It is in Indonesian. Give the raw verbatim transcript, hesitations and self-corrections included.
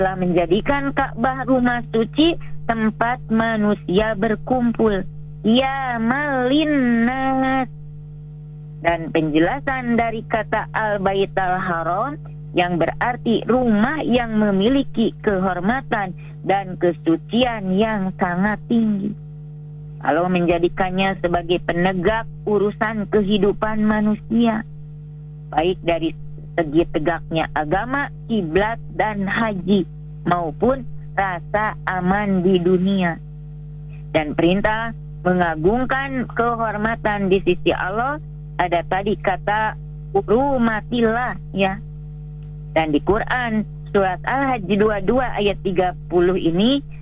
telah menjadikan Ka'bah rumah suci tempat manusia berkumpul. Ya malinnas. Dan penjelasan dari kata Al-Baitul Haram yang berarti rumah yang memiliki kehormatan dan kesucian yang sangat tinggi. Allah menjadikannya sebagai penegak urusan kehidupan manusia, baik dari segi tegaknya agama, kiblat dan haji, maupun rasa aman di dunia. Dan perintah mengagungkan kehormatan di sisi Allah, ada tadi kata hurumatillah ya. Dan di Quran surat Al-Hajj dua puluh dua ayat tiga puluh ini